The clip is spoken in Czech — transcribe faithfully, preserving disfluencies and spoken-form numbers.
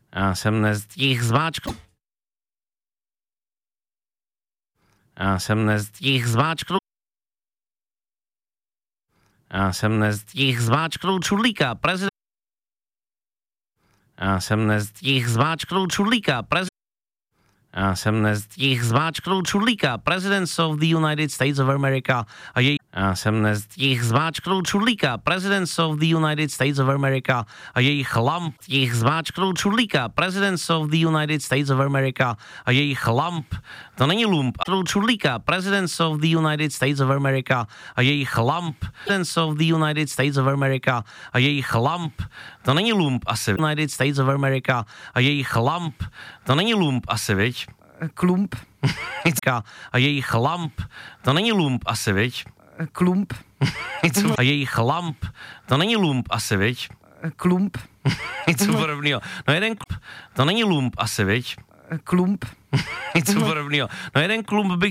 Já jsem nestihl zmáčknout. Já jsem nestihl zmáčknout. Já jsem nestihl zmáčknout čudlíka, prezident. Já jsem nestihl zmáčknout čudlíka, prezident. Já jsem nestihl zmáčknout čudlíka, Presidents of the United States of America a její... Já jsem nestihl zmáčknout čudlíka, Presidents of the United States of America a jejich lamp. Jich zmáčknout čudlíka, Presidents of the United States of America a jejich lamp. To není lump. Čudlíka, Presidents of the United States of America a jejich lamp. Presidents of the United States of America a jejich lamp. To není lump asi. United States of America a jejich lamp. To není lump asi, viď? Klump. A jejich lamp. To není lump asi, viď? Klump. A jejich lamp. To není lump asi, viď? Klump. Něco podobného. No jeden klump. To není lump asi, viď? Klump. Něco podobného. No jeden klump bych